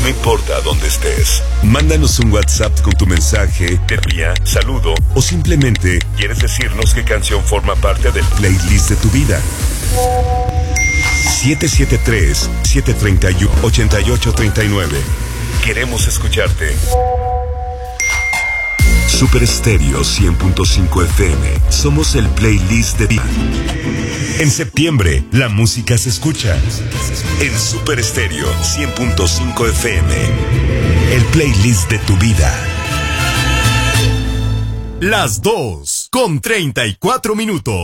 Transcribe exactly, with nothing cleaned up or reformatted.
No importa dónde estés. Mándanos un WhatsApp con tu mensaje, de día, saludo o simplemente quieres decirnos qué canción forma parte del playlist de tu vida. siete siete tres, siete tres uno, ocho ocho tres nueve. Queremos escucharte. Super Estéreo cien punto cinco F M. Somos el playlist de vida. En septiembre, la música se escucha. En Super Estéreo cien punto cinco F M. El playlist de tu vida. Las dos con treinta y cuatro minutos.